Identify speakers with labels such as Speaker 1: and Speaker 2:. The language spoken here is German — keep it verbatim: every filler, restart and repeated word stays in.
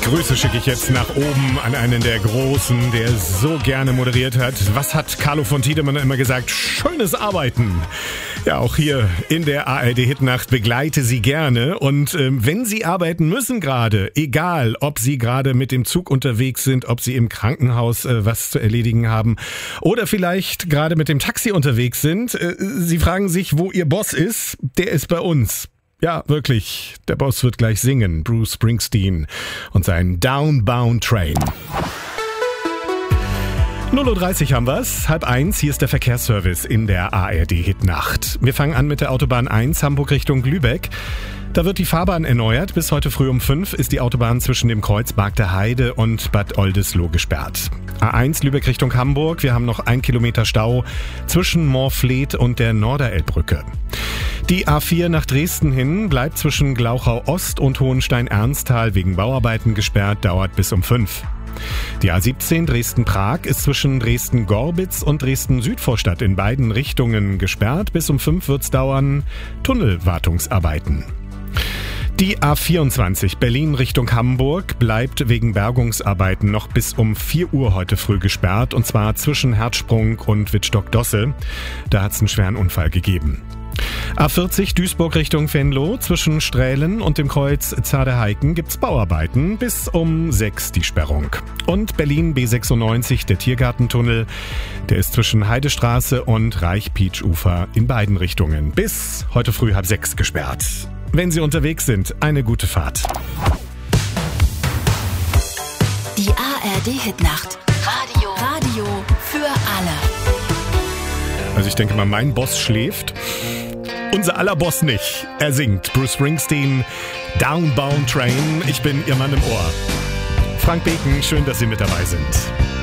Speaker 1: Grüße schicke ich jetzt nach oben an einen der Großen, der so gerne moderiert hat. Was hat Carlo von Tiedemann immer gesagt? Schönes Arbeiten. Ja, auch hier in der A R D-Hitnacht begleite Sie gerne. Und ähm, wenn Sie arbeiten müssen gerade, egal ob Sie gerade mit dem Zug unterwegs sind, ob Sie im Krankenhaus äh, was zu erledigen haben oder vielleicht gerade mit dem Taxi unterwegs sind, äh, Sie fragen sich, wo Ihr Boss ist, der ist bei uns. Ja, wirklich. Der Boss wird gleich singen. Bruce Springsteen und sein Downbound Train. null Uhr dreißig haben wir's. Halb eins, hier ist der Verkehrsservice in der A R D-Hitnacht. Wir fangen an mit der Autobahn eins, Hamburg Richtung Lübeck. Da wird die Fahrbahn erneuert. Bis heute früh um fünf ist die Autobahn zwischen dem Kreuz Bargter Heide und Bad Oldesloe gesperrt. A eins Lübeck Richtung Hamburg. Wir haben noch ein Kilometer Stau zwischen Moorfleet und der Norderelbbrücke. Die A vier nach Dresden hin bleibt zwischen Glauchau Ost und Hohenstein-Ernsthal wegen Bauarbeiten gesperrt, dauert bis um fünf. Die A siebzehn Dresden-Prag ist zwischen Dresden-Gorbitz und Dresden-Südvorstadt in beiden Richtungen gesperrt. Bis um fünf wird's dauern. Tunnelwartungsarbeiten. Die A vierundzwanzig Berlin Richtung Hamburg bleibt wegen Bergungsarbeiten noch bis um vier Uhr heute früh gesperrt, und zwar zwischen Herzsprung und Wittstock-Dosse. Da hat's einen schweren Unfall gegeben. A vierzig Duisburg Richtung Venlo, zwischen Strählen und dem Kreuz Zaderheiken gibt's Bauarbeiten, bis um sechs die Sperrung. Und Berlin B sechsundneunzig, der Tiergartentunnel, der ist zwischen Heidestraße und Reich-Pietsch-Ufer in beiden Richtungen bis heute früh halb sechs gesperrt. Wenn Sie unterwegs sind, eine gute Fahrt.
Speaker 2: Die A R D-Hitnacht. Radio. Radio für alle.
Speaker 1: Also ich denke mal, mein Boss schläft. Unser aller Boss nicht. Er singt. Bruce Springsteen, Downbound Train. Ich bin Ihr Mann im Ohr. Frank Beken, schön, dass Sie mit dabei sind.